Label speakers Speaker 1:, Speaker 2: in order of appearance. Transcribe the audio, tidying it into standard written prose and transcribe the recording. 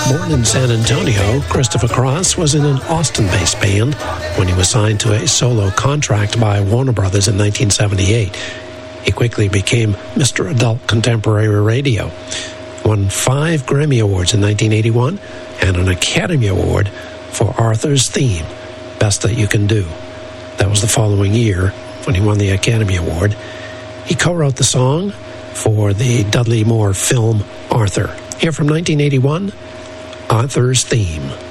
Speaker 1: Born in San Antonio, Christopher Cross was in an Austin-based band when he was signed to a solo contract by Warner Brothers in 1978. He quickly became Mr. Adult Contemporary Radio, won 5 Grammy Awards in 1981 and an Academy Award for Arthur's theme, Best That You Can Do. That was the following year when he won the Academy Award. He co-wrote the song for the Dudley Moore film Arthur. Here from 1981, Arthur's Theme.